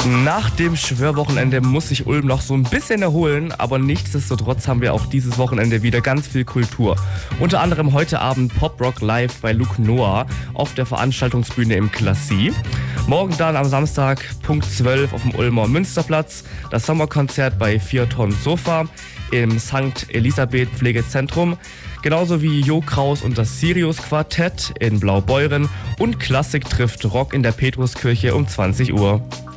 Nach dem Schwörwochenende muss sich Ulm noch so ein bisschen erholen, aber nichtsdestotrotz haben wir auch dieses Wochenende wieder ganz viel Kultur. Unter anderem heute Abend Pop Rock Live bei Luke Noah auf der Veranstaltungsbühne im Klassie. Morgen dann am Samstag Punkt 12 auf dem Ulmer Münsterplatz das Sommerkonzert bei 4 Tonnen Sofa im St. Elisabeth Pflegezentrum. Genauso wie Jo Kraus und das Sirius Quartett in Blaubeuren und Klassik trifft Rock in der Petruskirche um 20 Uhr.